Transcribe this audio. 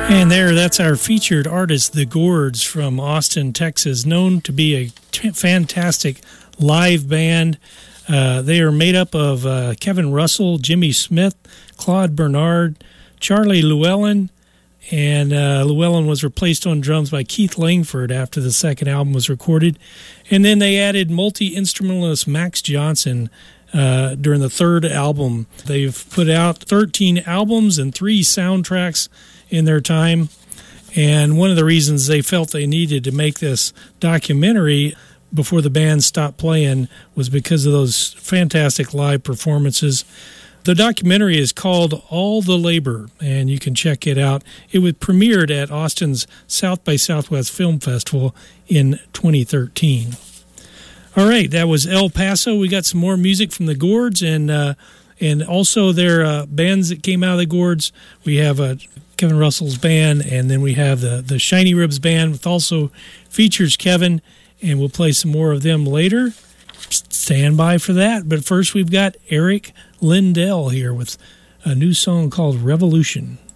And that's our featured artist, The Gourds from Austin, Texas, known to be a fantastic live band. They are made up of Kevin Russell, Jimmy Smith, Claude Bernard, Charlie Llewellyn, and Llewellyn was replaced on drums by Keith Langford after the second album was recorded. And then they added multi-instrumentalist Max Johnson during the third album. They've put out 13 albums and 3 soundtracks in their time, and one of the reasons they felt they needed to make this documentary before the band stopped playing was because of those fantastic live performances. The documentary is called All the Labor, and you can check it out. It was premiered at Austin's South by Southwest Film Festival in 2013. All right, that was El Paso. We got some more music from the Gourds, and also their bands that came out of the Gourds. We have Kevin Russell's band, and then we have the Shiny Ribs band, which also features Kevin, and we'll play some more of them later. Stand by for that. But first, we've got Eric Lindell here with a new song called Revolution.